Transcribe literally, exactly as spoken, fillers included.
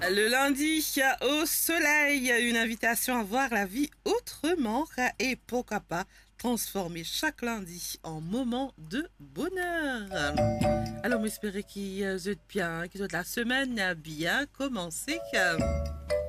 Le lundi, au soleil, une invitation à voir la vie autrement et pourquoi pas transformer chaque lundi en moment de bonheur. Alors, j'espère qu'ils êtes bien, qu'ils ont la semaine a bien commencé.